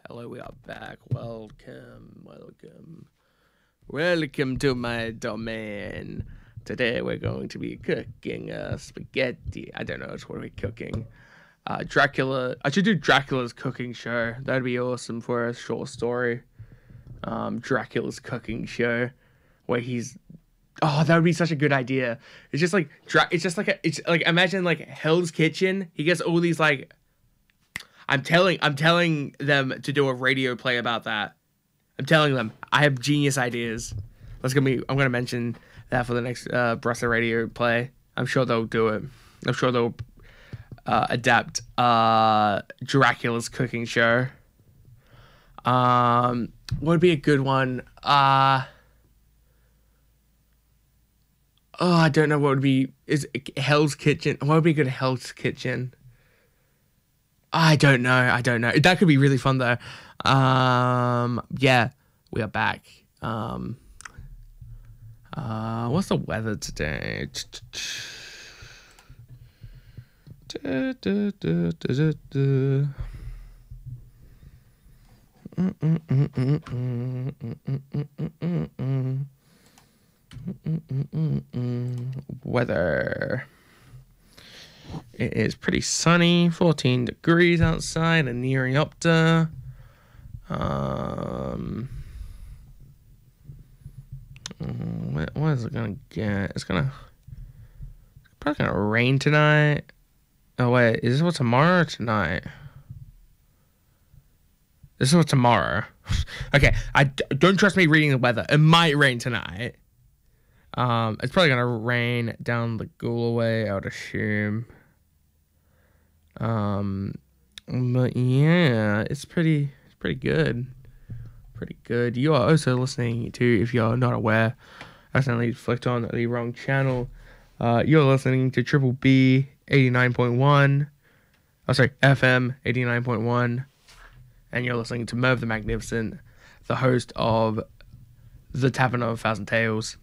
Hello, we are back. Welcome to my domain. Today we're going to be cooking spaghetti. I don't know what we're cooking. Dracula. I should do Dracula's cooking show. That'd be awesome for a short story. Dracula's cooking show, where he's. Oh, that would be such a good idea. It's just like it's like imagine like Hell's Kitchen. He gets all these like. I'm telling them to do a radio play about that. I'm telling them I have genius ideas. I'm gonna mention that for the next Brussels radio play. I'm sure they'll do it. I'm sure they'll adapt Dracula's cooking show. What would be a good one? I don't know what would be. Is Hell's Kitchen? What would be a good Hell's Kitchen? I don't know. That could be really fun though. Yeah, we are back. What's the weather today? Weather. It is pretty sunny, 14 degrees outside and nearing up to what is it gonna get? It's probably gonna rain tonight. Oh wait, is this what tomorrow or tonight? This is what tomorrow. Okay, I don't trust me reading the weather. It might rain tonight. It's probably gonna rain down the Ghoul way, I would assume. But yeah, it's pretty good. Pretty good. You are also listening to, if you're not aware, I accidentally flicked on the wrong channel. You're listening to Triple B 89.1. Oh, sorry, FM 89.1. And you're listening to Merv the Magnificent, the host of The Tavern of a Thousand Tales.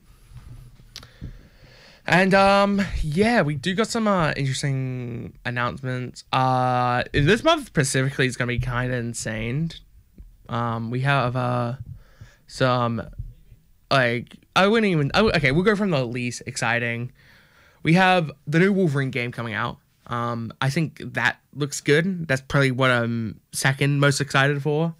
And yeah, we do got some interesting announcements. This month specifically is gonna be kind of insane. We have some like okay, we'll go from the least exciting. We have the new Wolverine game coming out. I think that looks good. That's probably what I'm second most excited for.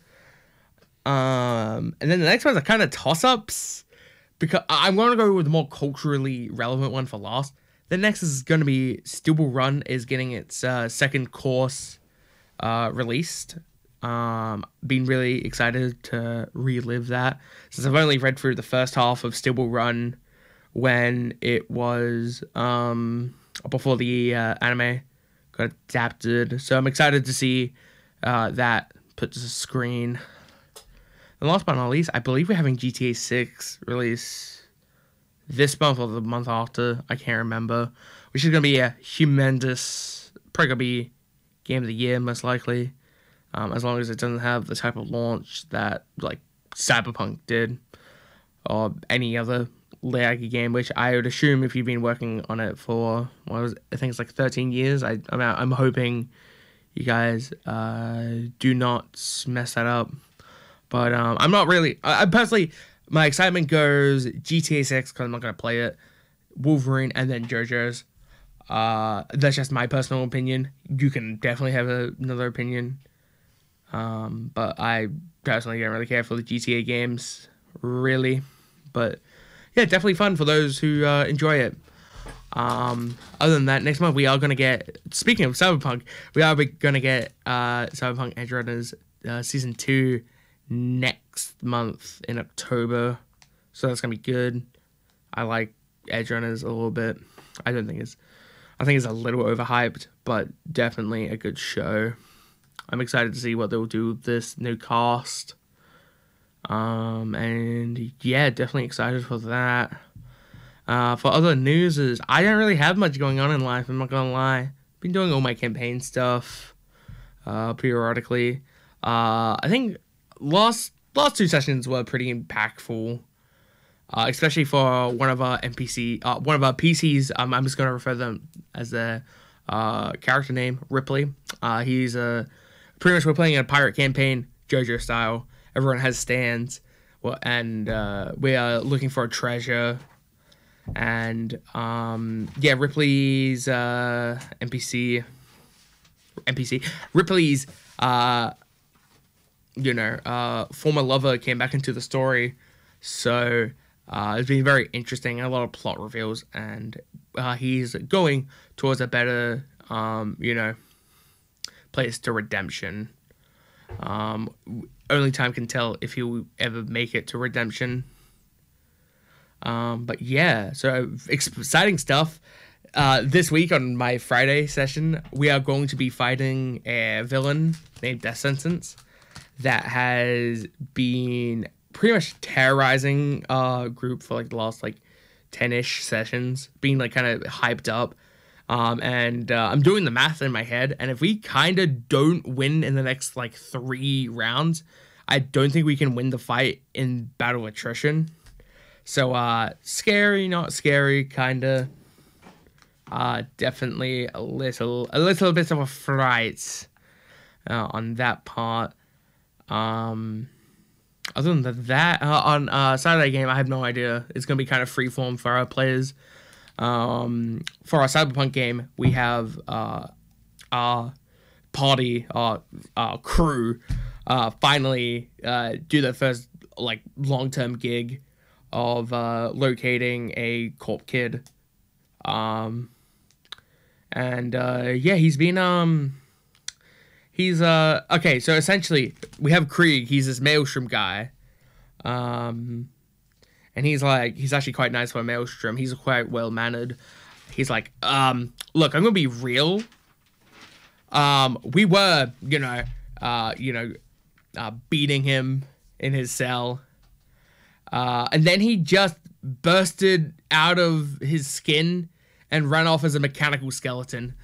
And then the next one's are kind of toss-ups. Because I'm going to go with the more culturally relevant one for last. The next is going to be Steel Ball Run is getting its second course released. Been really excited to relive that. Since I've only read through the first half of Steel Ball Run when it was before the anime got adapted. So I'm excited to see that put to the screen. And last but not least, I believe we're having GTA 6 release this month or the month after. I can't remember. Which is going to be a humongous, probably going to be game of the year, most likely. As long as it doesn't have the type of launch that, like, Cyberpunk did. Or any other laggy game, which I would assume if you've been working on it for, I think it's like 13 years. I'm hoping you guys do not mess that up. But I'm not really. I personally, my excitement goes GTA 6 because I'm not gonna play it, Wolverine, and then JoJo's. That's just my personal opinion. You can definitely have another opinion. But I personally don't really care for the GTA games, really. But yeah, definitely fun for those who enjoy it. Other than that, next month we are gonna get. Speaking of Cyberpunk, we are gonna get Cyberpunk Edge Runners Season 2. Next month in October, so that's gonna be good. I like Edge Runners a little bit. I think it's a little overhyped, but definitely a good show. I'm excited to see what they'll do with this new cast. And yeah, definitely excited for that. For other news, I don't really have much going on in life. I'm not gonna lie. Been doing all my campaign stuff, periodically. I think. Last two sessions were pretty impactful, especially for one of our PCs. I'm just going to refer them as their character name, Ripley. He's pretty much we're playing a pirate campaign. JoJo style. Everyone has stands. Well, and we are looking for a treasure. And Ripley's NPC. Ripley's former lover came back into the story. So it's been very interesting, a lot of plot reveals, and he's going towards a better place to redemption. Only time can tell if he'll ever make it to redemption. But yeah, so exciting stuff. This week on my Friday session, we are going to be fighting a villain named Death Sentence that has been pretty much terrorizing our group for like the last like 10-ish sessions, being like kind of hyped up. And I'm doing the math in my head, and if we kind of don't win in the next like 3 rounds, I don't think we can win the fight in battle attrition. So scary, not scary, kind of. Definitely a little bit of a fright on that part. Other than that, on Saturday game, I have no idea. It's gonna be kind of freeform for our players. For our Cyberpunk game, we have our party, our crew, finally do their first like long-term gig of locating a corp kid. He's been he's okay, so essentially we have Krieg. He's this Maelstrom guy. And he's actually quite nice for a Maelstrom. He's quite well mannered. He's like, look, I'm gonna be real. We were, beating him in his cell. And then he just bursted out of his skin and ran off as a mechanical skeleton.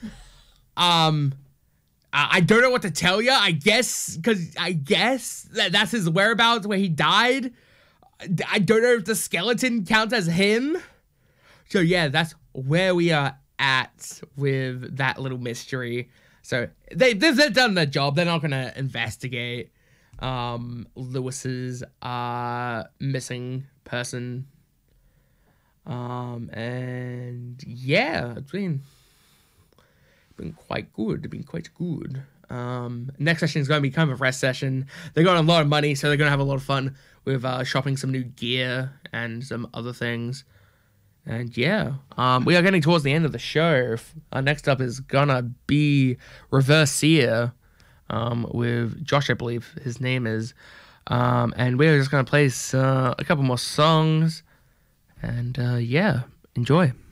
I don't know what to tell you. I guess that's his whereabouts where he died. I don't know if the skeleton counts as him. So yeah, that's where we are at with that little mystery. So they've done their job. They're not gonna investigate Lewis's missing person. And yeah, it's been quite good. Next session is going to be kind of a rest session. They got a lot of money, so they're going to have a lot of fun with shopping some new gear and some other things. And yeah, we are getting towards the end of the show. Next up is gonna be Reverse Seer with Josh, I believe his name is. And we're just gonna play a couple more songs. And yeah, enjoy.